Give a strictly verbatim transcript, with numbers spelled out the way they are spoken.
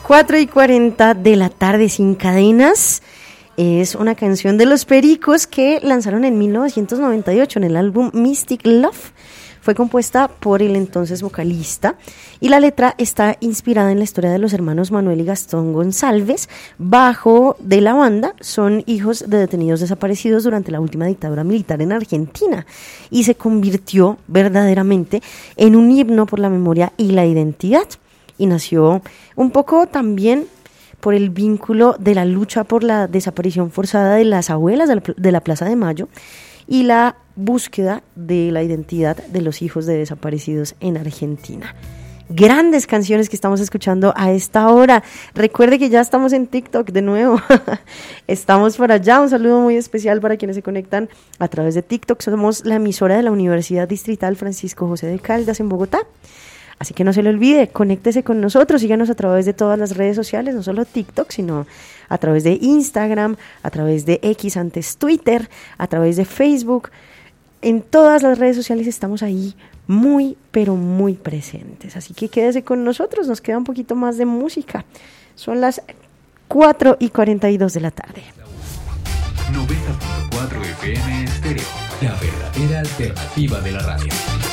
cuatro y cuarenta de la tarde sin cadenas. Es una canción de Los Pericos que lanzaron en mil novecientos noventa y ocho en el álbum Mystic Love. Fue compuesta por el entonces vocalista y la letra está inspirada en la historia de los hermanos Manuel y Gastón González. Bajo de la banda son hijos de detenidos desaparecidos durante la última dictadura militar en Argentina y se convirtió verdaderamente en un himno por la memoria y la identidad. Y nació un poco también por el vínculo de la lucha por la desaparición forzada de las abuelas de la, de la Plaza de Mayo y la búsqueda de la identidad de los hijos de desaparecidos en Argentina. Grandes canciones que estamos escuchando a esta hora. Recuerde que ya estamos en TikTok de nuevo. Estamos por allá. Un saludo muy especial para quienes se conectan a través de TikTok. Somos la emisora de la Universidad Distrital Francisco José de Caldas en Bogotá. Así que no se le olvide, conéctese con nosotros, síganos a través de todas las redes sociales, no solo TikTok, sino a través de Instagram, a través de X, antes Twitter, a través de Facebook. En todas las redes sociales estamos ahí muy, pero muy presentes. Así que quédese con nosotros, nos queda un poquito más de música. Son las cuatro y cuarenta y dos de la tarde. noventa punto cuatro F M Estéreo, la verdadera alternativa de la radio.